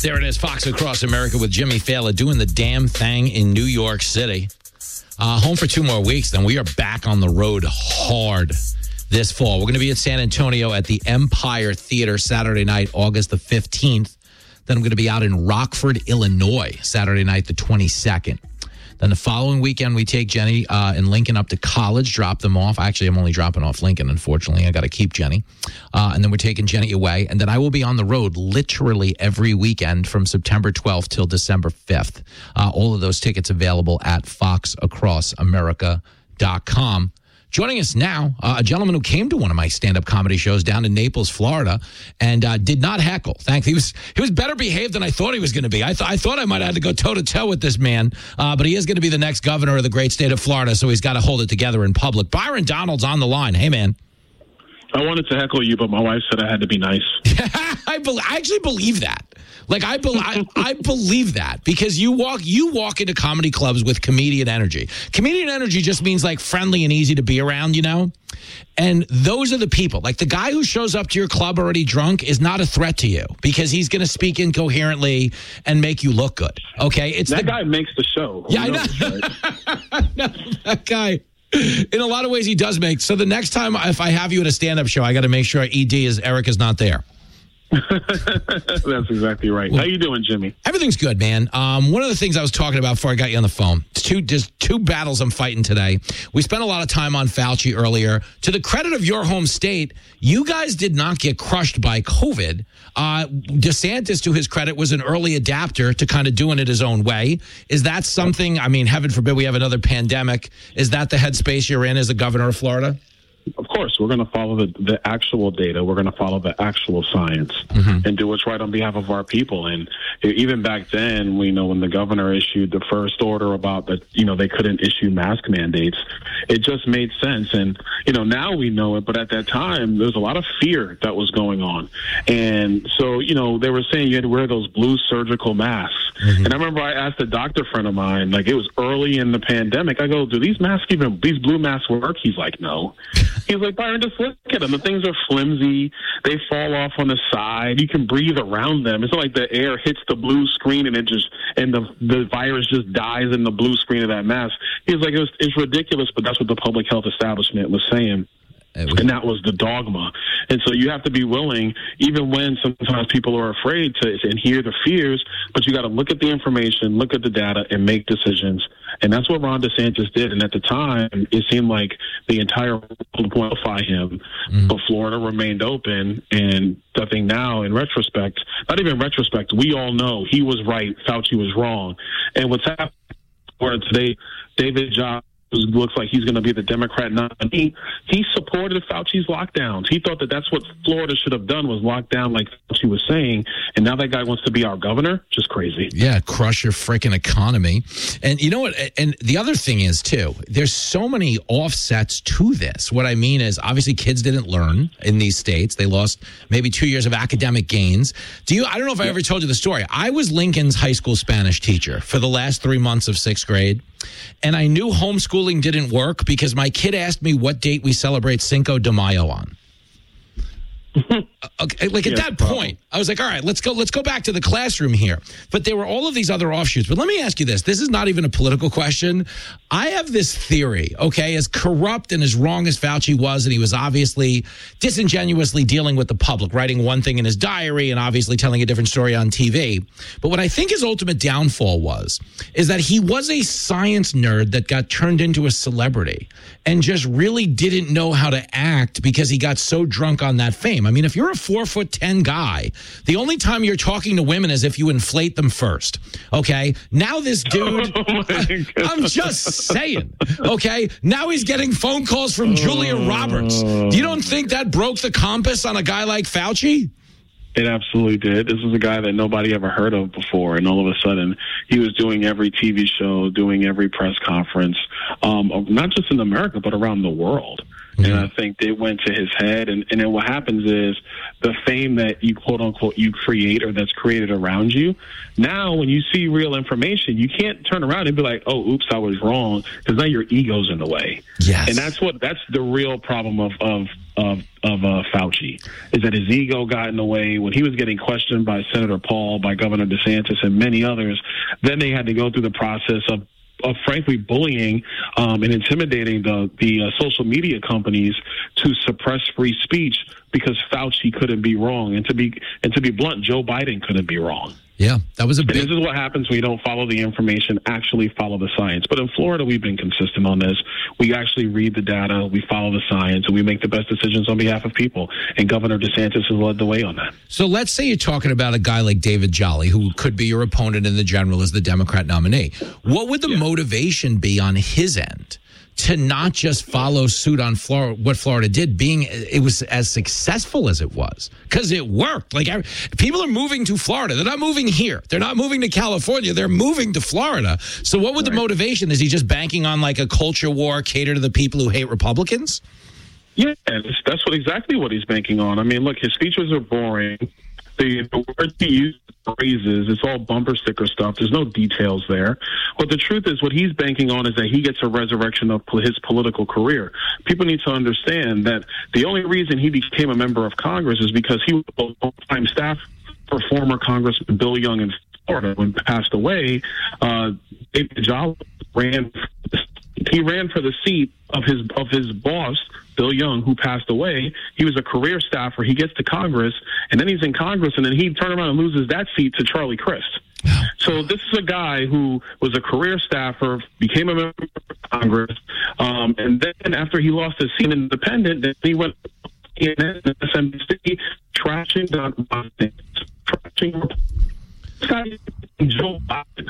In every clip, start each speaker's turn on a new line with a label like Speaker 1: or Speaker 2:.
Speaker 1: There it is, Fox Across America with Jimmy Fallon doing the damn thing in New York City. Home for 2 more weeks, then we are back on the road hard this fall. We're going to be at San Antonio at the Empire Theater Saturday night, August the 15th. Then I'm going to be out in Rockford, Illinois, Saturday night, the 22nd. Then the following weekend, we take Jenny and Lincoln up to college, drop them off. Actually, I'm only dropping off Lincoln, unfortunately. I got to keep Jenny. And then we're taking Jenny away. And then I will be on the road literally every weekend from September 12th till December 5th. All of those tickets available at foxacrossamerica.com. Joining us now, a gentleman who came to one of my stand-up comedy shows down in Naples, Florida, and did not heckle. He was better behaved than I thought he was going to be. I thought I might have to go toe-to-toe with this man, but he is going to be the next governor of the great state of Florida, so he's got to hold it together in public. Byron Donald's on the line. Hey, man.
Speaker 2: I wanted to heckle you, but my wife said I had to be nice.
Speaker 1: I actually believe that. Like, I believe that because you walk into comedy clubs with comedian energy. Comedian energy just means like friendly and easy to be around, you know? And those are the people. Like the guy who shows up to your club already drunk is not a threat to you because he's going to speak incoherently and make you look good. Okay? It's
Speaker 2: that guy makes the show.
Speaker 1: Yeah, I know. No, that guy. In a lot of ways, he does make. So the next time if I have you at a stand-up show, I got to make sure Eric is not there.
Speaker 2: That's exactly right. How you doing, Jimmy?
Speaker 1: Everything's good, man. One of the things I was talking about before I got you on the phone, just two battles I'm fighting today. We spent a lot of time on Fauci earlier. To the credit of your home state, you guys did not get crushed by COVID. DeSantis, to his credit, was an early adapter to kind of doing it his own way. Is that something, I mean, heaven forbid we have another pandemic. Is that the headspace you're in as the governor of Florida?
Speaker 2: Of course, we're going to follow the actual data. We're going to follow the actual science and do what's right on behalf of our people. And even back then, we know when the governor issued the first order about that, they couldn't issue mask mandates, it just made sense. And, now we know it. But at that time, there was a lot of fear that was going on. And so, they were saying you had to wear those blue surgical masks. And I remember I asked a doctor friend of mine, like it was early in the pandemic. I go, do these blue masks work? He's like, no. He's like, Byron, just look at them. The things are flimsy. They fall off on the side. You can breathe around them. It's not like the air hits the blue screen and the virus just dies in the blue screen of that mask. He's like, it's ridiculous, but that's what the public health establishment was saying. And that was the dogma. And so you have to be willing, even when sometimes people are afraid and hear the fears, but you got to look at the information, look at the data, and make decisions. And that's what Ron DeSantis did. And at the time, it seemed like the entire world would qualify him, but Florida remained open. And I think now, in retrospect, not even retrospect, we all know he was right, Fauci was wrong. And what's happening today, David Jobs looks like he's going to be the Democrat nominee. He supported Fauci's lockdowns. He thought that that's what Florida should have done, was locked down like Fauci was saying. And now that guy wants to be our governor? Just crazy.
Speaker 1: Yeah, crush your freaking economy. And you know what? And the other thing is, too, there's so many offsets to this. What I mean is, obviously, kids didn't learn in these states. They lost maybe 2 years of academic gains. I don't know if I ever told you the story. I was Lincoln's high school Spanish teacher for the last 3 months of 6th grade. And I knew homeschooling didn't work because my kid asked me what date we celebrate Cinco de Mayo on. Okay, like at that point, I was like, all right, let's go back to the classroom here. But there were all of these other offshoots. But let me ask you this. This is not even a political question. I have this theory, okay, as corrupt and as wrong as Fauci was, and he was obviously disingenuously dealing with the public, writing one thing in his diary and obviously telling a different story on TV. But what I think his ultimate downfall is that he was a science nerd that got turned into a celebrity and just really didn't know how to act because he got so drunk on that fame. I mean, if you're a 4'10" guy, the only time you're talking to women is if you inflate them first. Okay. Now this dude, I'm just saying. Okay. Now he's getting phone calls from Julia Roberts. You don't think that broke the compass on a guy like Fauci?
Speaker 2: It absolutely did. This is a guy that nobody ever heard of before, and all of a sudden he was doing every TV show, doing every press conference, not just in America, but around the world. Mm-hmm. And I think they went to his head. And then what happens is the fame that you, quote unquote, you create or that's created around you. Now, when you see real information, you can't turn around and be like, oh, oops, I was wrong. Because now your ego's in the way.
Speaker 1: Yes.
Speaker 2: And that's the real problem of Fauci is that his ego got in the way when he was getting questioned by Senator Paul, by Governor DeSantis, and many others. Then they had to go through the process of frankly bullying and intimidating the social media companies to suppress free speech because Fauci couldn't be wrong, and to be blunt, Joe Biden couldn't be wrong.
Speaker 1: Yeah, that was a big...
Speaker 2: This is what happens when you don't follow the information, actually follow the science. But in Florida, we've been consistent on this. We actually read the data, we follow the science, and we make the best decisions on behalf of people. And Governor DeSantis has led the way on that.
Speaker 1: So let's say you're talking about a guy like David Jolly, who could be your opponent in the general as the Democrat nominee. What would the motivation be on his end to not just follow suit on what Florida did, being it was as successful as it was? Because it worked. Like, people are moving to Florida. They're not moving here. They're not moving to California. They're moving to Florida. So what would the motivation? Is he just banking on like a culture war, cater to the people who hate Republicans?
Speaker 2: Yeah, that's exactly what he's banking on. I mean, look, his speeches are boring. The words he uses, phrases, it's all bumper sticker stuff. There's no details there. But the truth is, what he's banking on is that he gets a resurrection of his political career. People need to understand that the only reason he became a member of Congress is because he was a long-time staff for former Congressman Bill Young in Florida. When he passed away, David Jolly ran for the seat of his boss, Bill Young, who passed away. He was a career staffer. He gets to Congress, and then he's in Congress, and then he turns around and loses that seat to Charlie Crist. So this is a guy who was a career staffer, became a member of Congress, and then after he lost his seat independent, then he went to MSNBC trashing Joe Biden.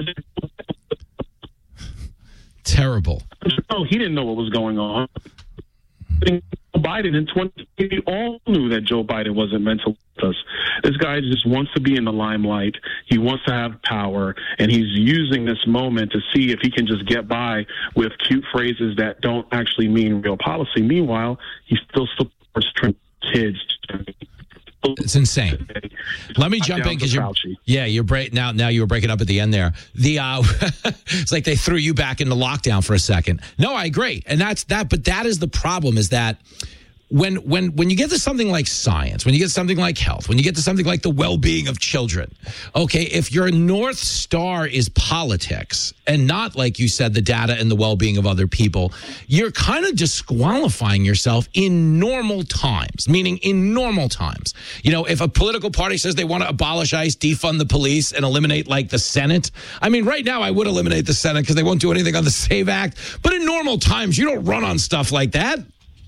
Speaker 1: Terrible.
Speaker 2: No, he didn't know what was going on. Biden in 2020, we all knew that Joe Biden wasn't meant to with us. This guy just wants to be in the limelight. He wants to have power, and he's using this moment to see if he can just get by with cute phrases that don't actually mean real policy. Meanwhile, he still supports kids.
Speaker 1: It's insane. Let me jump in because you're now you were breaking up at the end there. It's like they threw you back into lockdown for a second. No, I agree, and that's that. But that is the problem: is that when you get to something like science, when you get to something like health, when you get to something like the well-being of children, okay, if your North Star is politics and not, like you said, the data and the well-being of other people, you're kind of disqualifying yourself in normal times, meaning in normal times. You know, if a political party says they want to abolish ICE, defund the police, and eliminate, like, the Senate, I mean, right now I would eliminate the Senate because they won't do anything on the SAVE Act, but in normal times, you don't run on stuff like that.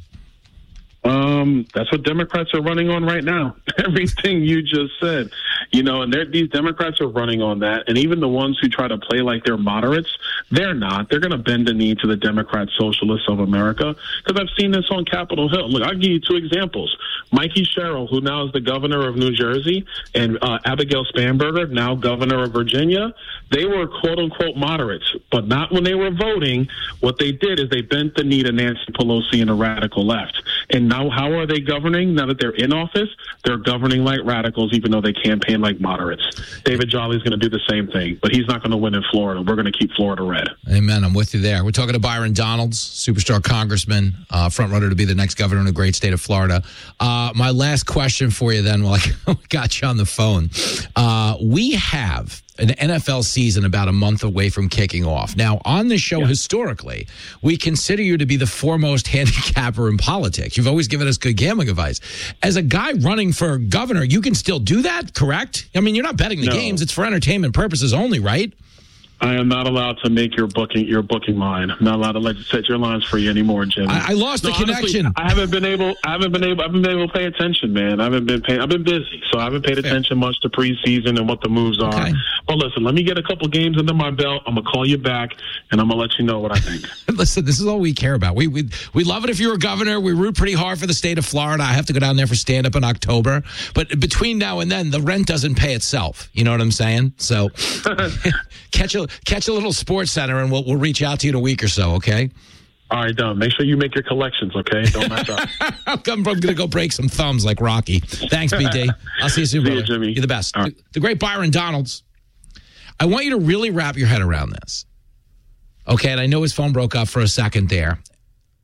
Speaker 2: That's what Democrats are running on right now. Everything you just said, you know, and these Democrats are running on that. And even the ones who try to play like they're moderates, they're not. They're going to bend the knee to the Democrat Socialists of America, because I've seen this on Capitol Hill. Look, I'll give you two examples. Mikey Sherrill, who now is the governor of New Jersey, and Abigail Spanberger, now governor of Virginia, they were quote-unquote moderates, but not when they were voting. What they did is they bent the knee to Nancy Pelosi and the radical left. And now how are they governing? Now that they're in office, they're governing like radicals, even though they campaign like moderates. David Jolly's going to do the same thing, but he's not going to win in Florida. We're going to keep Florida red.
Speaker 1: Amen. I'm with you there. We're talking to Byron Donalds, superstar congressman, front runner to be the next governor in the great state of Florida. My last question for you then, while I got you on the phone. We have an NFL season about a month away from kicking off. Now, on the show, historically, we consider you to be the foremost handicapper in politics. You've always given us good gambling advice. As a guy running for governor, you can still do that, correct? I mean, you're not betting the games. It's for entertainment purposes only, right?
Speaker 2: I am not allowed to make your booking line. I'm not allowed to let you set your lines for you anymore, Jimmy.
Speaker 1: I lost the connection.
Speaker 2: Honestly, I haven't been able to pay attention, man. I've been busy, so I haven't paid attention much to preseason and what the moves are. Okay. But listen, let me get a couple games under my belt. I'm gonna call you back, and I'm gonna let you know what I think.
Speaker 1: Listen, this is all we care about. We love it if you were governor. We root pretty hard for the state of Florida. I have to go down there for stand-up in October, but between now and then, the rent doesn't pay itself. You know what I'm saying? So catch a little Sports Center, and we'll reach out to you in a week or so, okay?
Speaker 2: All right, done. Make sure you make your collections, okay? Don't mess up.
Speaker 1: I'm going to go break some thumbs like Rocky. Thanks, BD. I'll see you soon, brother.
Speaker 2: See you, Jimmy.
Speaker 1: You're the best.
Speaker 2: Right.
Speaker 1: The great Byron Donalds. I want you to really wrap your head around this, okay? And I know his phone broke up for a second there.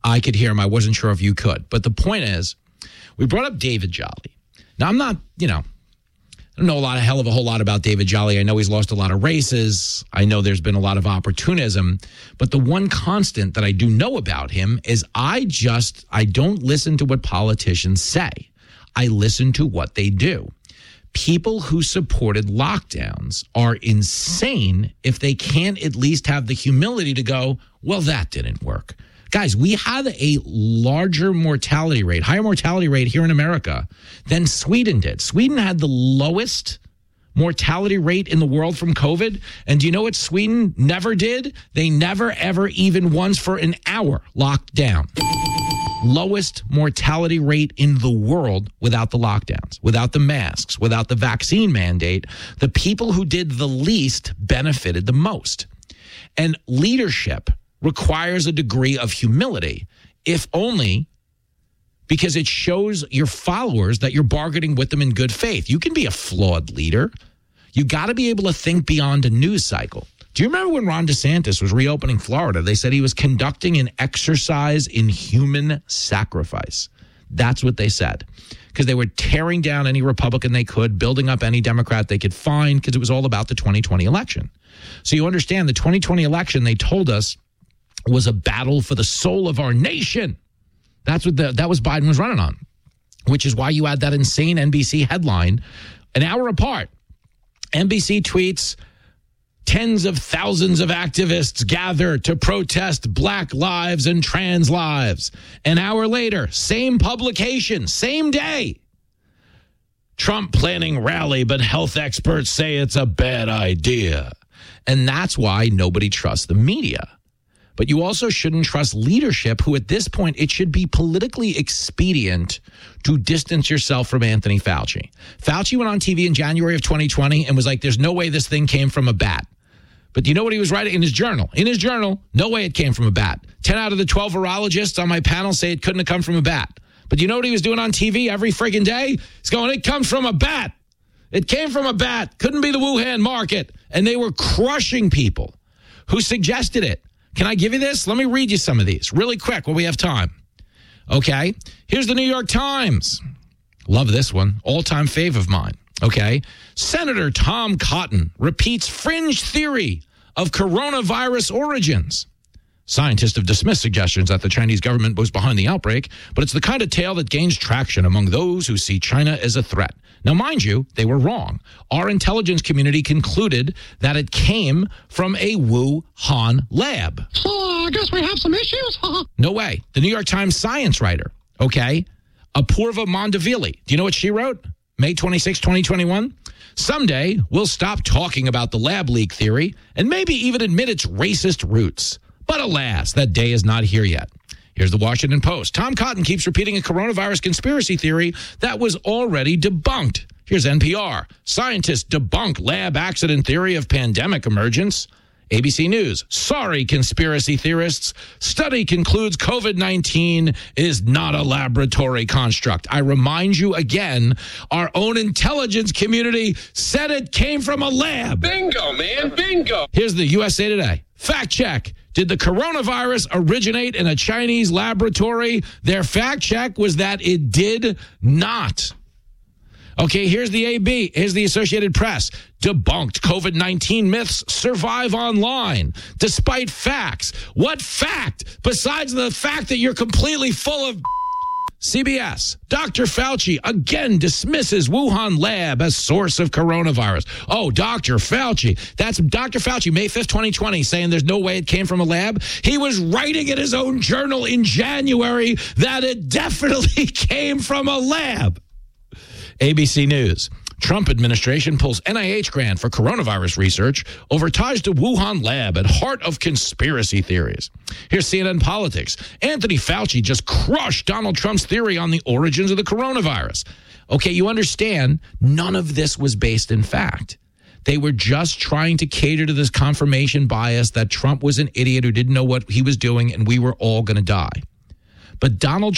Speaker 1: I could hear him. I wasn't sure if you could. But the point is, we brought up David Jolly. Now, I'm not, I don't know a whole lot about David Jolly. I know he's lost a lot of races. I know there's been a lot of opportunism. But the one constant that I do know about him is I don't listen to what politicians say. I listen to what they do. People who supported lockdowns are insane if they can't at least have the humility to go, well, that didn't work. Guys, we had a higher mortality rate here in America than Sweden did. Sweden had the lowest mortality rate in the world from COVID. And do you know what Sweden never did? They never, ever, even once for an hour locked down. Lowest mortality rate in the world without the lockdowns, without the masks, without the vaccine mandate. The people who did the least benefited the most. And leadership requires a degree of humility, if only because it shows your followers that you're bargaining with them in good faith. You can be a flawed leader. You got to be able to think beyond a news cycle. Do you remember when Ron DeSantis was reopening Florida? They said he was conducting an exercise in human sacrifice. That's what they said, because they were tearing down any Republican they could, building up any Democrat they could find, because it was all about the 2020 election. So you understand the 2020 election, they told us, was a battle for the soul of our nation. That was Biden was running on, which is why you had that insane NBC headline an hour apart. NBC tweets, tens of thousands of activists gather to protest Black lives and trans lives. An hour later, same publication, same day. Trump planning rally, but health experts say it's a bad idea. And that's why nobody trusts the media. But you also shouldn't trust leadership, who at this point, it should be politically expedient to distance yourself from Anthony Fauci. Fauci went on TV in January of 2020 and was like, there's no way this thing came from a bat. But do you know what he was writing in his journal? In his journal, no way it came from a bat. 10 out of the 12 virologists on my panel say it couldn't have come from a bat. But do you know what he was doing on TV every friggin' day? He's going, it comes from a bat. It came from a bat. Couldn't be the Wuhan market. And they were crushing people who suggested it. Can I give you this? Let me read you some of these really quick while we have time. Okay. Here's the New York Times. Love this one. All-time fave of mine. Okay. Senator Tom Cotton repeats fringe theory of coronavirus origins. Scientists have dismissed suggestions that the Chinese government was behind the outbreak, but it's the kind of tale that gains traction among those who see China as a threat. Now, mind you, they were wrong. Our intelligence community concluded that it came from a Wuhan lab.
Speaker 3: So I guess we have some issues, huh?
Speaker 1: No way. The New York Times science writer, okay, Apurva Mandavili. Do you know what she wrote? May 26, 2021. Someday, we'll stop talking about the lab leak theory and maybe even admit its racist roots. But alas, that day is not here yet. Here's the Washington Post. Tom Cotton keeps repeating a coronavirus conspiracy theory that was already debunked. Here's NPR. Scientists debunk lab accident theory of pandemic emergence. ABC News. Sorry, conspiracy theorists. Study concludes COVID-19 is not a laboratory construct. I remind you again, our own intelligence community said it came from a lab.
Speaker 3: Bingo, man, bingo.
Speaker 1: Here's the USA Today. Fact check. Did the coronavirus originate in a Chinese laboratory? Their fact check was that it did not. Okay, here's the AB. Here's the Associated Press. Debunked COVID-19 myths survive online despite facts. What fact besides the fact that you're completely full of CBS? Dr. Fauci again dismisses Wuhan lab as source of coronavirus. Oh, Dr. Fauci. That's Dr. Fauci, May 5th, 2020, saying there's no way it came from a lab. He was writing in his own journal in January that it definitely came from a lab. ABC News. Trump administration pulls NIH grant for coronavirus research over ties to Wuhan lab at heart of conspiracy theories. Here's CNN Politics. Anthony Fauci just crushed Donald Trump's theory on the origins of the coronavirus. Okay, you understand, none of this was based in fact. They were just trying to cater to this confirmation bias that Trump was an idiot who didn't know what he was doing and we were all going to die. But Donald